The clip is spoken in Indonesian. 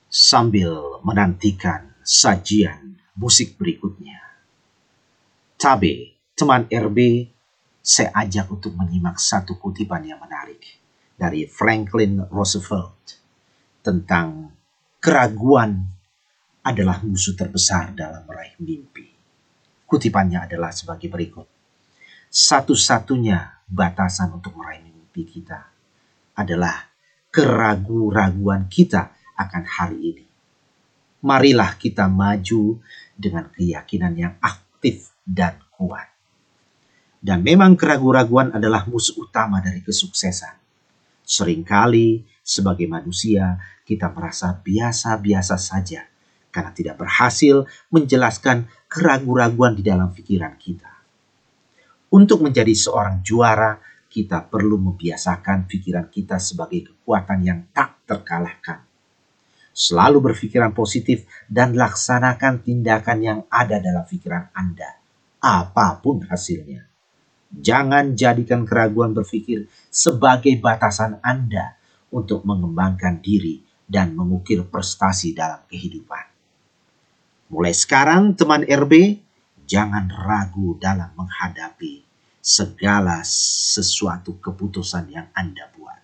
sambil menantikan sajian musik berikutnya. Tabe, teman RB, saya ajak untuk menyimak satu kutipan yang menarik dari Franklin Roosevelt tentang keraguan adalah musuh terbesar dalam meraih mimpi. Kutipannya adalah sebagai berikut. Satu-satunya batasan untuk meraih mimpi kita adalah keraguan-raguan kita akan hari ini. Marilah kita maju dengan keyakinan yang aktif dan kuat. Dan memang keraguan-raguan adalah musuh utama dari kesuksesan. Seringkali sebagai manusia kita merasa biasa-biasa saja karena tidak berhasil menjelaskan keraguan-raguan di dalam pikiran kita. Untuk menjadi seorang juara, kita perlu membiasakan pikiran kita sebagai kekuatan yang tak terkalahkan. Selalu berpikiran positif dan laksanakan tindakan yang ada dalam pikiran Anda, apapun hasilnya. Jangan jadikan keraguan berpikir sebagai batasan Anda untuk mengembangkan diri dan mengukir prestasi dalam kehidupan. Mulai sekarang, teman RB, jangan ragu dalam menghadapi segala sesuatu keputusan yang Anda buat.